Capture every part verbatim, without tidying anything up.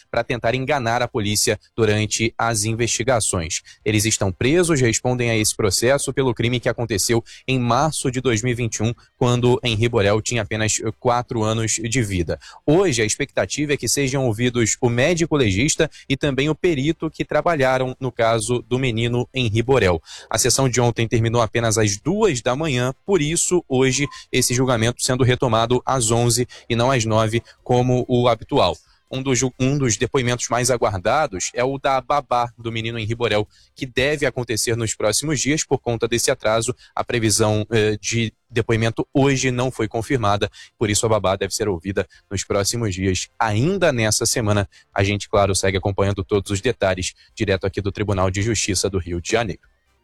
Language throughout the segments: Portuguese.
para tentar enganar a polícia durante as investigações. Eles estão presos, respondem a esse processo pelo crime que aconteceu em março de dois mil e vinte e um, quando Henri Borel tinha apenas quatro anos de vida. Hoje, a expectativa é que sejam ouvidos o médico legista e também o perito que trabalharam no caso do menino Henri Borel. A sessão de ontem terminou apenas às duas da manhã, por isso, hoje, esse julgamento sendo retomado às onze e não às nove, como o habitual. Um dos, um dos depoimentos mais aguardados é o da babá do menino Henri Borel, que deve acontecer nos próximos dias. Por conta desse atraso, a previsão eh, de depoimento hoje não foi confirmada, por isso a babá deve ser ouvida nos próximos dias. Ainda nessa semana, a gente, claro, segue acompanhando todos os detalhes, direto aqui do Tribunal de Justiça do Rio de Janeiro.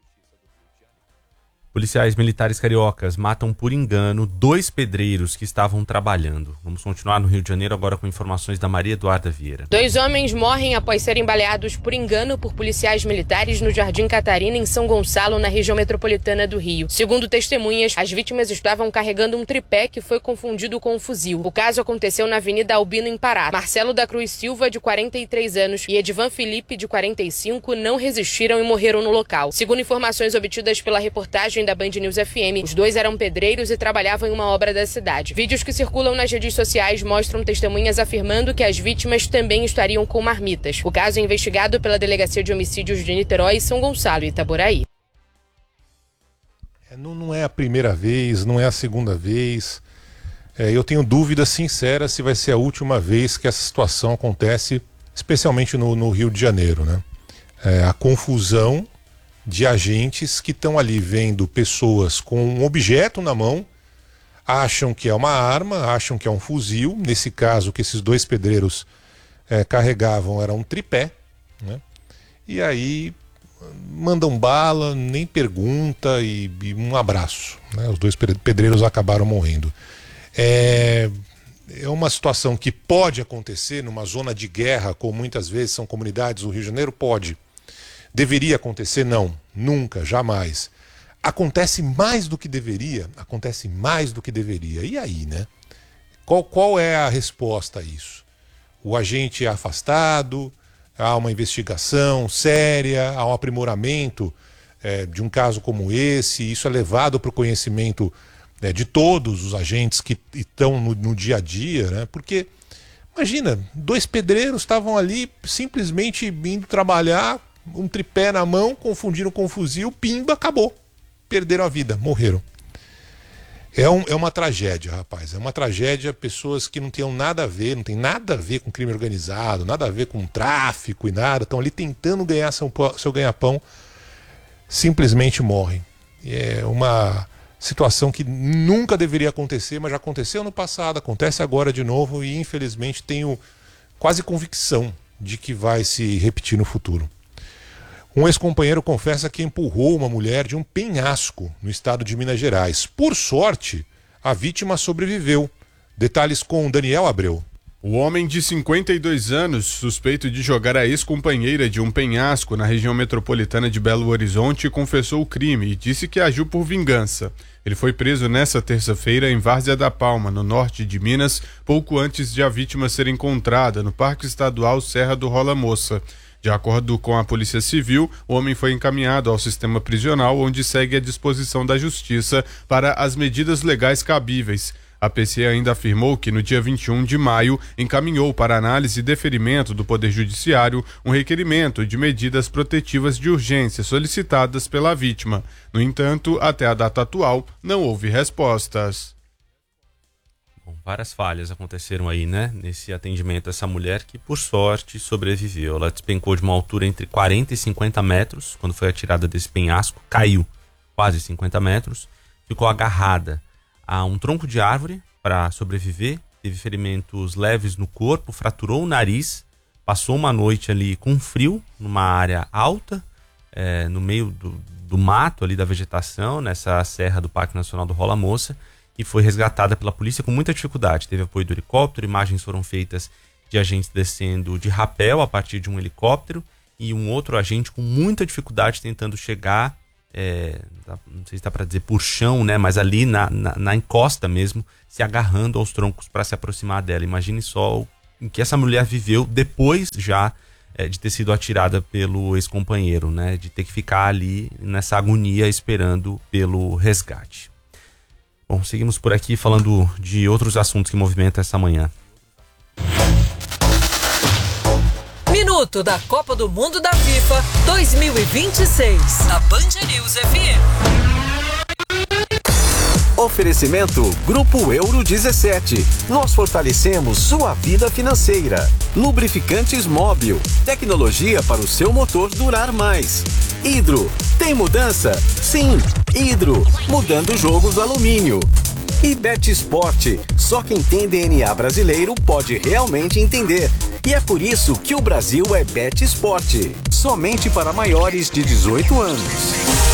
Policiais militares cariocas matam por engano dois pedreiros que estavam trabalhando. Vamos continuar no Rio de Janeiro agora com informações da Maria Eduarda Vieira. Dois homens morrem após serem baleados por engano por policiais militares no Jardim Catarina, em São Gonçalo, na região metropolitana do Rio. Segundo testemunhas, as vítimas estavam carregando um tripé que foi confundido com um fuzil. O caso aconteceu na Avenida Albino, em Pará. Marcelo da Cruz Silva, de quarenta e três anos, e Edivan Felipe, de quarenta e cinco, não resistiram e morreram no local. Segundo informações obtidas pela reportagem da Band News F M, os dois eram pedreiros e trabalhavam em uma obra da cidade. Vídeos que circulam nas redes sociais mostram testemunhas afirmando que as vítimas também estariam com marmitas. O caso é investigado pela Delegacia de Homicídios de Niterói, São Gonçalo e Itaboraí. É, não, não é a primeira vez, não é a segunda vez. É, eu tenho dúvidas sinceras se vai ser a última vez que essa situação acontece, especialmente no, no Rio de Janeiro, né? É, a confusão de agentes que estão ali vendo pessoas com um objeto na mão, acham que é uma arma, acham que é um fuzil. Nesse caso, que esses dois pedreiros é, carregavam era um tripé, né? E aí mandam bala, nem pergunta e, e um abraço, né? Os dois pedreiros acabaram morrendo. É, é uma situação que pode acontecer numa zona de guerra, como muitas vezes são comunidades do Rio de Janeiro, pode. Deveria acontecer? Não, nunca, jamais. Acontece mais do que deveria? Acontece mais do que deveria. E aí, né? Qual, qual é a resposta a isso? O agente é afastado, há uma investigação séria, há um aprimoramento é, de um caso como esse, isso é levado para o conhecimento é, de todos os agentes que estão no, no dia a dia, né? Porque, imagina, dois pedreiros estavam ali simplesmente indo trabalhar, um tripé na mão, confundiram com um fuzil, pimba, acabou. Perderam a vida, morreram. É, um, é uma tragédia, rapaz. É uma tragédia, pessoas que não tenham nada a ver, não tem nada a ver com crime organizado, nada a ver com tráfico e nada, estão ali tentando ganhar seu, seu ganha-pão, simplesmente morrem. É uma situação que nunca deveria acontecer, mas já aconteceu no passado, acontece agora de novo e infelizmente tenho quase convicção de que vai se repetir no futuro. Um ex-companheiro confessa que empurrou uma mulher de um penhasco no estado de Minas Gerais. Por sorte, a vítima sobreviveu. Detalhes com Daniel Abreu. O homem de cinquenta e dois anos, suspeito de jogar a ex-companheira de um penhasco na região metropolitana de Belo Horizonte, confessou o crime e disse que agiu por vingança. Ele foi preso nesta terça-feira em Várzea da Palma, no norte de Minas, pouco antes de a vítima ser encontrada no Parque Estadual Serra do Rola Moça. De acordo com a Polícia Civil, o homem foi encaminhado ao sistema prisional, onde segue à disposição da Justiça para as medidas legais cabíveis. A P C ainda afirmou que no dia vinte e um de maio encaminhou para análise e deferimento do Poder Judiciário um requerimento de medidas protetivas de urgência solicitadas pela vítima. No entanto, até a data atual, não houve respostas. Bom, várias falhas aconteceram aí, né? Nesse atendimento a essa mulher que, por sorte, sobreviveu. Ela despencou de uma altura entre quarenta e cinquenta metros, quando foi atirada desse penhasco, caiu quase cinquenta metros, ficou agarrada a um tronco de árvore para sobreviver, teve ferimentos leves no corpo, fraturou o nariz, passou uma noite ali com frio, numa área alta, é, no meio do, do mato ali da vegetação, nessa serra do Parque Nacional do Rola Moça, e foi resgatada pela polícia com muita dificuldade. Teve apoio do helicóptero, imagens foram feitas de agentes descendo de rapel a partir de um helicóptero e um outro agente com muita dificuldade tentando chegar, é, não sei se dá para dizer por chão, né, mas ali na, na, na encosta mesmo, se agarrando aos troncos para se aproximar dela. Imagine só o que essa mulher viveu depois já é, de ter sido atirada pelo ex-companheiro, né? De ter que ficar ali nessa agonia esperando pelo resgate. Bom, seguimos por aqui falando de outros assuntos que movimentam essa manhã. Minuto da Copa do Mundo da FIFA dois mil e vinte e seis, na Band News F M. Oferecimento Grupo Euro dezessete. Nós fortalecemos sua vida financeira. Lubrificantes Móbil. Tecnologia para o seu motor durar mais. Hidro. Tem mudança? Sim. Hidro. Mudando o jogo do alumínio. E Bet Sport. Só quem tem D N A brasileiro pode realmente entender. E é por isso que o Brasil é Bet Sport. Somente para maiores de dezoito anos.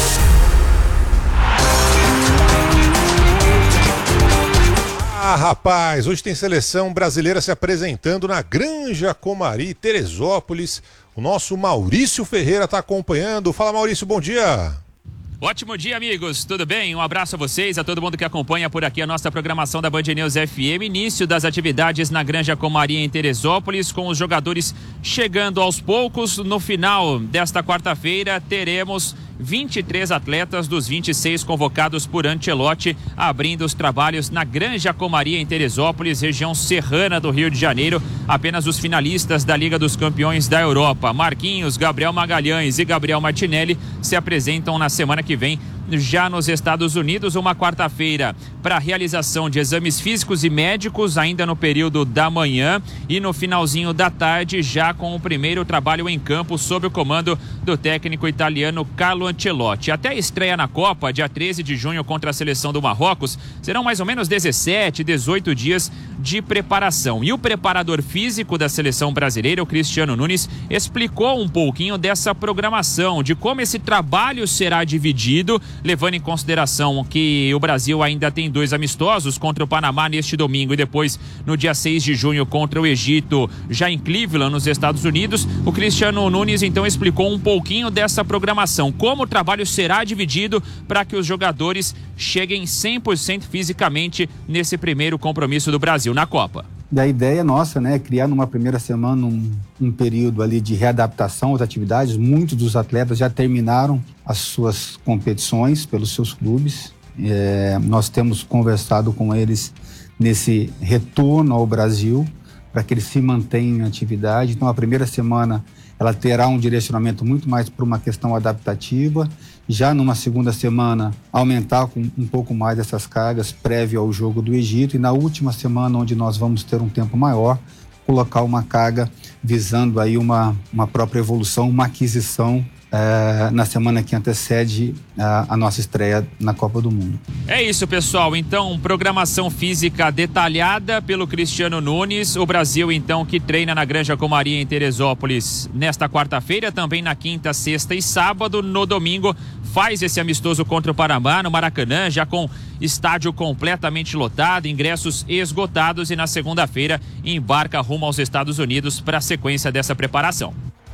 Ah, rapaz, hoje tem seleção brasileira se apresentando na Granja Comari, Teresópolis. O nosso Maurício Ferreira está acompanhando. Fala, Maurício, bom dia. Ótimo dia, amigos. Tudo bem? Um abraço a vocês, a todo mundo que acompanha por aqui a nossa programação da Band News F M. Início das atividades na Granja Comari em Teresópolis, com os jogadores chegando aos poucos. No final desta quarta-feira, teremos vinte e três atletas dos vinte e seis convocados por Ancelotti, abrindo os trabalhos na Granja Comari em Teresópolis, região serrana do Rio de Janeiro. Apenas os finalistas da Liga dos Campeões da Europa, Marquinhos, Gabriel Magalhães e Gabriel Martinelli, se apresentam na semana que vem já nos Estados Unidos. Uma quarta-feira para realização de exames físicos e médicos ainda no período da manhã, e no finalzinho da tarde já com o primeiro trabalho em campo sob o comando do técnico italiano Carlo Ancelotti. Até a estreia na Copa, dia treze de junho, contra a seleção do Marrocos, serão mais ou menos dezessete, dezoito dias de preparação. E o preparador físico da seleção brasileira, o Cristiano Nunes, explicou um pouquinho dessa programação, de como esse trabalho será dividido, levando em consideração que o Brasil ainda tem dois amistosos contra o Panamá neste domingo e depois no dia seis de junho contra o Egito, já em Cleveland, nos Estados Unidos. O Cristiano Nunes então explicou um pouquinho dessa programação, como o trabalho será dividido para que os jogadores cheguem cem por cento fisicamente nesse primeiro compromisso do Brasil na Copa. E a ideia nossa, né, é criar numa primeira semana um, um período ali de readaptação às atividades. Muitos dos atletas já terminaram as suas competições pelos seus clubes. É, nós temos conversado com eles nesse retorno ao Brasil para que eles se mantenham em atividade. Então, a primeira semana ela terá um direcionamento muito mais para uma questão adaptativa. Já numa segunda semana, aumentar com um pouco mais essas cargas prévio ao jogo do Egito. E na última semana, onde nós vamos ter um tempo maior, colocar uma carga visando aí uma, uma própria evolução, uma aquisição é, na semana que antecede a, a nossa estreia na Copa do Mundo. É isso, pessoal. Então, programação física detalhada pelo Cristiano Nunes. O Brasil, então, que treina na Granja Comari em Teresópolis nesta quarta-feira, também na quinta, sexta e sábado. No domingo, faz esse amistoso contra o Panamá no Maracanã, já com estádio completamente lotado, ingressos esgotados, e na segunda-feira embarca rumo aos Estados Unidos para a sequência dessa preparação.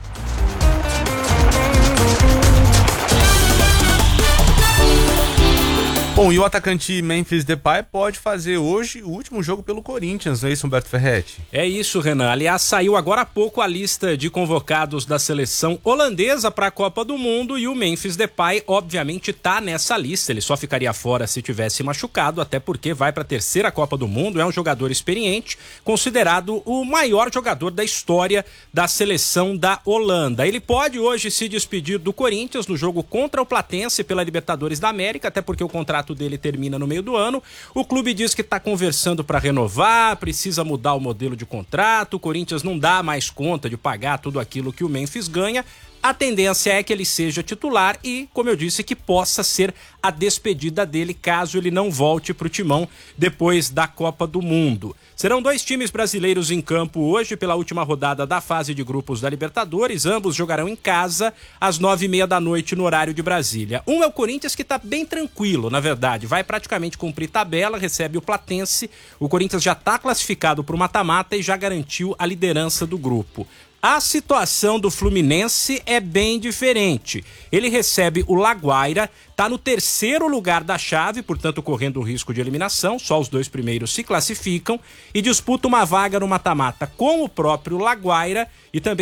Bom, e o atacante Memphis Depay pode fazer hoje o último jogo pelo Corinthians, não é isso, Humberto Ferretti? É isso, Renan. Aliás, saiu agora há pouco a lista de convocados da seleção holandesa para a Copa do Mundo, e o Memphis Depay, obviamente, está nessa lista. Ele só ficaria fora se tivesse machucado, até porque vai para a terceira Copa do Mundo. É um jogador experiente, considerado o maior jogador da história da seleção da Holanda. Ele pode hoje se despedir do Corinthians no jogo contra o Platense pela Libertadores da América, até porque o contrato dele termina no meio do ano. O clube diz que está conversando para renovar, precisa mudar o modelo de contrato. O Corinthians não dá mais conta de pagar tudo aquilo que o Memphis ganha. A tendência é que ele seja titular e, como eu disse, que possa ser a despedida dele caso ele não volte para o timão depois da Copa do Mundo. Serão dois times brasileiros em campo hoje pela última rodada da fase de grupos da Libertadores. Ambos jogarão em casa às nove e meia da noite no horário de Brasília. Um é o Corinthians, que está bem tranquilo, na verdade. Vai praticamente cumprir tabela, recebe o Platense. O Corinthians já está classificado para o mata-mata e já garantiu a liderança do grupo. A situação do Fluminense é bem diferente. Ele recebe o Laguaira, está no terceiro lugar da chave, portanto correndo o risco de eliminação, só os dois primeiros se classificam, e disputa uma vaga no mata-mata com o próprio Laguaira e também